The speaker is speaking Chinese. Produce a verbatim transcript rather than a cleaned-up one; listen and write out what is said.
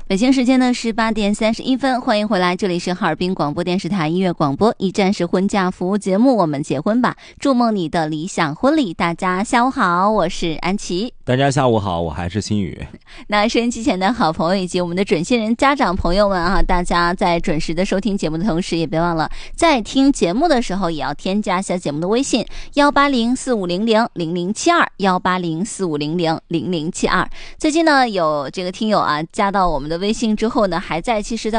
北京时间呢是八点三十一分，欢迎回来，这里是哈尔滨广播电视台音乐广播，一站式婚嫁服务节目，我们结婚吧，筑梦你的理想婚礼。大家下午好，我是安琪。 大家下午好，我还是心宇。 那收音机前的好朋友以及我们的准新人家长朋友们啊，大家在准时的收听节目的同时，也别忘了在听节目的时候也要添加一下节目的微信幺八零四五零零零零七二幺八零四五零零零零七二。最近呢有这个听友啊加到我们的微信之后呢，还在其实在